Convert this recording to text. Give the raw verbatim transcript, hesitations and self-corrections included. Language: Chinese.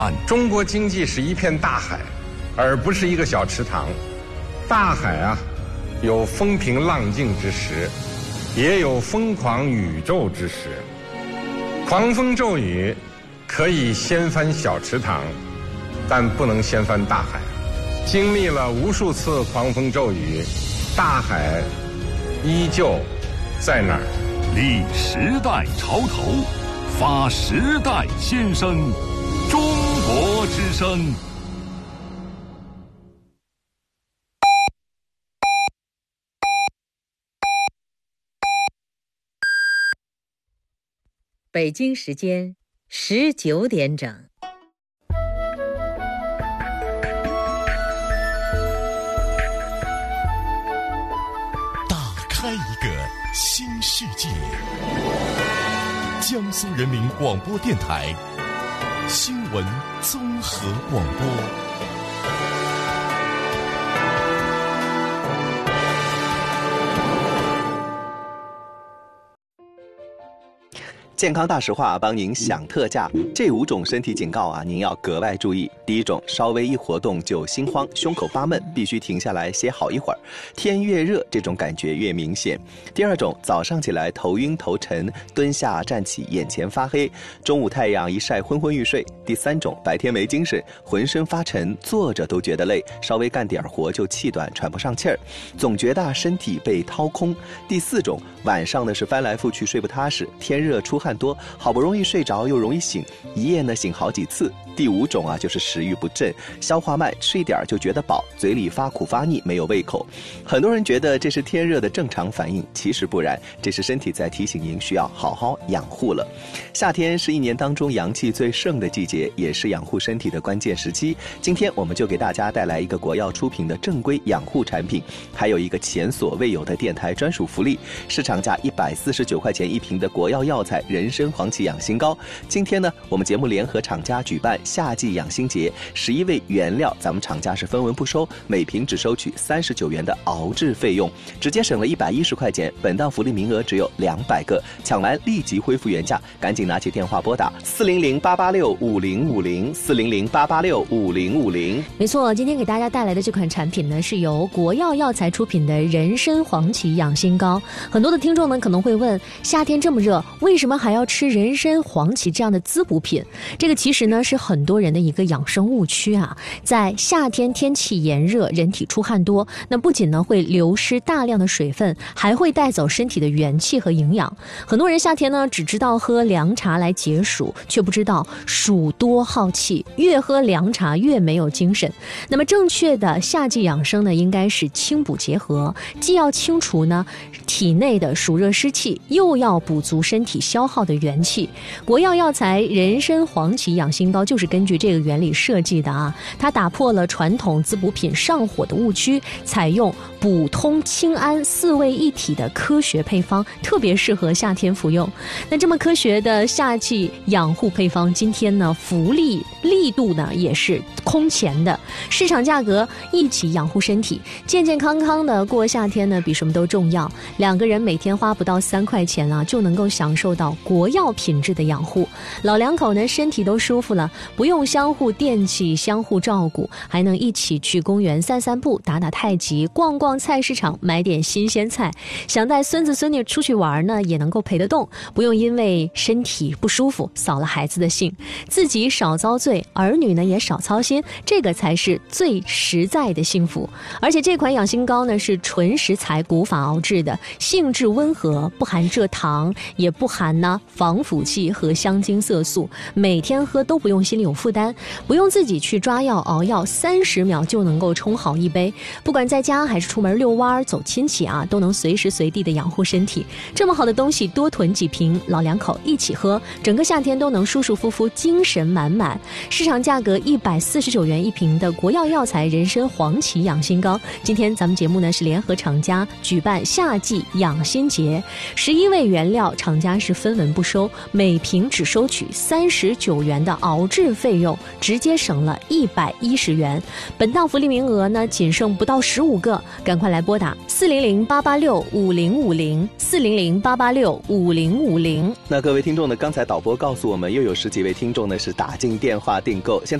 中国经济是一片大海，而不是一个小池塘。大海啊，有风平浪静之时，也有疯狂宇宙之时。狂风骤雨可以掀翻小池塘，但不能掀翻大海。经历了无数次狂风骤雨，大海依旧在那儿。 立时代潮头，发时代先声，中国之声。 北京时间十九点整。 打开一个新世界。江苏人民广播电台新闻综合广播。 健康大实话，帮您享特价。这五种身体警告啊，您要格外注意。第一种，稍微一活动就心慌，胸口发闷，必须停下来歇好一会儿。天越热，这种感觉越明显。第二种，早上起来头晕头沉，蹲下站起眼前发黑，中午太阳一晒昏昏欲睡。第三种，白天没精神，浑身发沉，坐着都觉得累，稍微干点活就气短，喘不上气儿，总觉得身体被掏空。第四种，晚上呢是翻来覆去睡不踏实，天热出汗多，好不容易睡着又容易醒，一夜呢醒好几次。第五种啊，就是食欲不振，消化慢，吃一点就觉得饱，嘴里发苦发腻，没有胃口。很多人觉得这是天热的正常反应，其实不然，这是身体在提醒您需要好好养护了。夏天是一年当中阳气最盛的季节，也是养护身体的关键时期。今天我们就给大家带来一个国药出品的正规养护产品，还有一个前所未有的电台专属福利，市场价一百四十九块钱一瓶的国药药材人参黄芪养心膏。今天呢，我们节目联合厂家举办夏季养心节，十一味原料咱们厂家是分文不收，每瓶只收取三十九元的熬制费用，直接省了一百一十块钱。本档福利名额只有两百个，抢完立即恢复原价，赶紧拿起电话拨打四零零八八六五零五零四零零八八六五零五零。 没错，今天给大家带来的这款产品呢，是由国药药材出品的人参黄芪养心膏。很多的听众呢可能会问，夏天这么热，为什么还要吃人参黄芪这样的滋补品？这个其实呢是很多人的一个养生误区啊。在夏天天气炎热，人体出汗多，那不仅呢会流失大量的水分，还会带走身体的元气和营养。很多人夏天呢只知道喝凉茶来解暑，却不知道暑多耗气，越喝凉茶越没有精神。那么正确的夏季养生呢，应该是清补结合，既要清除呢体内的暑热湿气，又要补足身体消耗的元气。国药药材人参黄芪养心膏就是根据这个原理设计的啊，它打破了传统滋补品上火的误区，采用补通清安四味一体的科学配方，特别适合夏天服用。那这么科学的夏季养护配方，今天呢福利力度呢也是空前的，市场价格一起养护身体，健健康康的过夏天呢比什么都重要。两个人每天花不到三块钱啊，就能够享受到国药品质的养护，老两口呢身体都舒服了，不用相互惦记相互照顾，还能一起去公园散散步，打打太极，逛逛菜市场，买点新鲜菜。想带孙子孙女出去玩呢，也能够陪得动，不用因为身体不舒服扫了孩子的兴，自己少遭罪，儿女呢也少操心，这个才是最实在的幸福。而且这款养心膏呢是纯食材古法熬制的，性质温和，不含蔗糖，也不含呢防腐剂和香精色素，每天喝都不用心里有负担，不用自己去抓药熬药，三十秒就能够冲好一杯。不管在家还是出门遛弯走亲戚啊，都能随时随地的养护身体。这么好的东西，多囤几瓶，老两口一起喝，整个夏天都能舒舒服服，精神满满。市场价格一百四十九元一瓶的国药药材人参黄芪养心膏，今天咱们节目呢是联合厂家举办夏季养心节，十一味原料厂家是分文门不收，每瓶只收取三十九元的熬制费用，直接省了一百一十元。本档福利名额呢，仅剩不到十五个，赶快来拨打四零零八八六五零五零四零零八八六五零五零。 那各位听众呢，刚才导播告诉我们，又有十几位听众呢是打进电话订购，现在